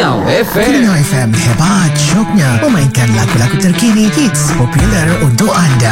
Keningau FM. Keningau FM hebat syoknya memainkan lagu-lagu terkini hits popular untuk anda.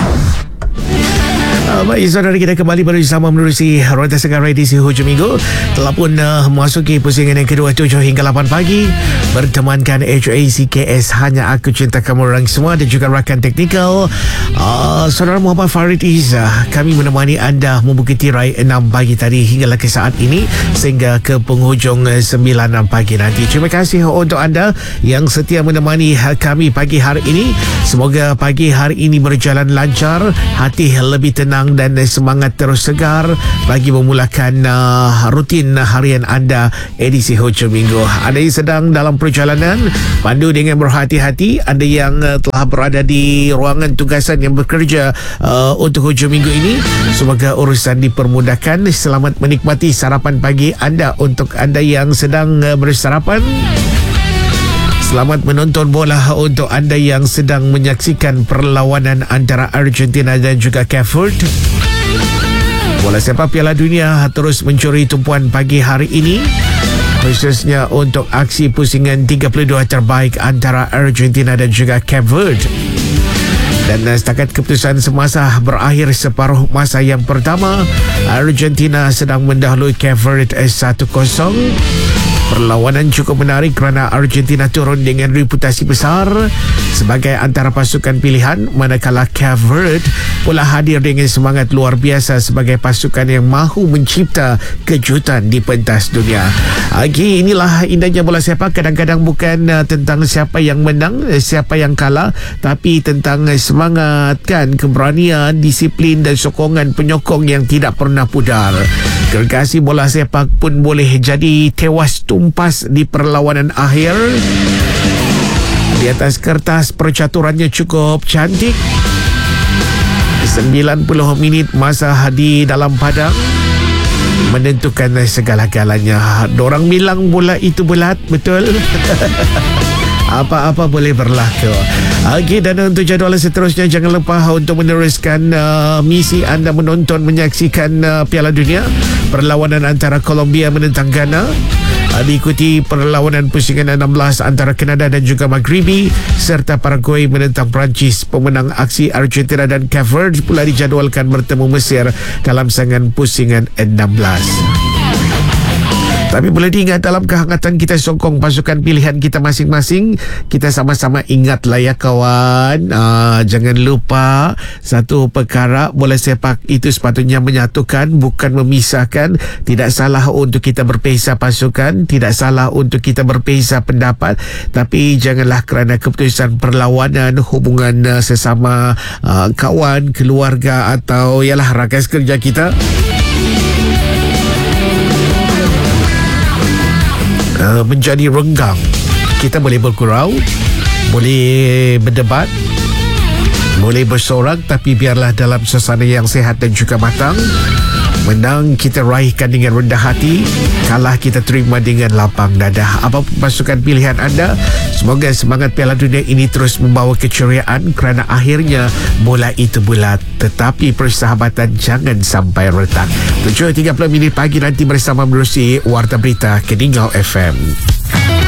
Baik, saudara, kita kembali bersama menerusi Roda Segar edisi hujung minggu. Telah pun memasuki pusingan yang kedua 7 hingga 8 pagi. Bertemankan HACKS Hanya Aku Cinta Kamu orang semua dan juga rakan teknikal saudara Muhammad Farid Izzah. Kami menemani anda membuka tirai 6 pagi tadi hinggalah ke saat ini sehingga ke penghujung 9 pagi nanti. Terima kasih untuk anda yang setia menemani kami pagi hari ini. Semoga pagi hari ini berjalan lancar, hati lebih tenang dan semangat terus segar bagi memulakan rutin harian anda edisi hujung minggu. Anda yang sedang dalam perjalanan, pandu dengan berhati-hati. Anda yang telah berada di ruangan tugasan yang bekerja untuk hujung minggu ini, semoga urusan dipermudahkan. Selamat menikmati sarapan pagi anda. Untuk anda yang sedang bersarapan, selamat menonton bola untuk anda yang sedang menyaksikan perlawanan antara Argentina dan juga Cape Verde. Bola sepak Piala Dunia terus mencuri tumpuan pagi hari ini, khususnya untuk aksi pusingan 32 terbaik antara Argentina dan juga Cape Verde. Dan setakat keputusan semasa berakhir separuh masa yang pertama, Argentina sedang mendahului Cape Verde 1-0. Perlawanan cukup menarik kerana Argentina turun dengan reputasi besar sebagai antara pasukan pilihan, manakala Cape Verde pula hadir dengan semangat luar biasa sebagai pasukan yang mahu mencipta kejutan di pentas dunia. Okay, inilah indahnya bola sepak. Kadang-kadang bukan tentang siapa yang menang, siapa yang kalah, tapi tentang semangat, kan, keberanian, disiplin dan sokongan penyokong yang tidak pernah pudar. Gergasi bola sepak pun boleh jadi tewas tumpas di perlawanan akhir. Di atas kertas percaturannya cukup cantik. 90 minit masa di dalam padang menentukan segala-galanya. Dorang bilang bola itu bulat, betul? Apa-apa boleh berlaku. Okey, dan untuk jadual seterusnya, jangan lupa untuk meneruskan misi anda menonton, menyaksikan Piala Dunia. Perlawanan antara Colombia menentang Ghana, diikuti perlawanan pusingan 16 antara Kanada dan juga Maghribi, serta Paraguay menentang Perancis. Pemenang aksi Argentina dan Cape Verde pula dijadualkan bertemu Mesir dalam sangan pusingan 16. Tapi boleh diingat, dalam kehangatan kita sokong pasukan pilihan kita masing-masing, kita sama-sama ingatlah ya kawan, jangan lupa satu perkara, bola sepak itu sepatutnya menyatukan, bukan memisahkan. Tidak salah untuk kita berbeza pasukan, tidak salah untuk kita berbeza pendapat, tapi janganlah kerana keputusan perlawanan, hubungan sesama kawan, keluarga atau ialah rakan kerja kita menjadi renggang. Kita boleh bergurau, boleh berdebat, boleh bersorak, tapi biarlah dalam suasana yang sihat dan juga matang. Menang kita raihkan dengan rendah hati, kalah kita terima dengan lapang dada. Apapun pasukan pilihan anda, semoga semangat Piala Dunia ini terus membawa keceriaan kerana akhirnya bola itu bulat, tetapi persahabatan jangan sampai retak. 7.30 minit pagi nanti bersama menerusi Warta Berita Keningau FM.